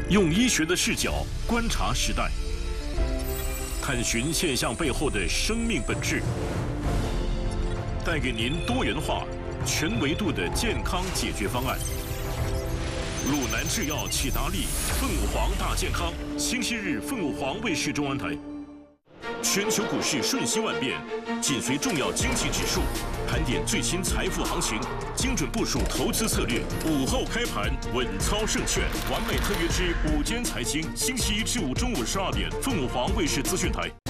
用医学的视角观察时代，探寻现象背后的生命本质，带给您多元化、全维度的健康解决方案。鲁南制药启达利凤凰大健康，星期日凤凰卫视中文台。全球股市瞬息万变，紧随重要经济指数，盘点最新财富行情，精准部署投资策略。午后开盘，稳操胜券，完美特约之午间财经，星期一至五中午12点，凤凰卫视资讯台。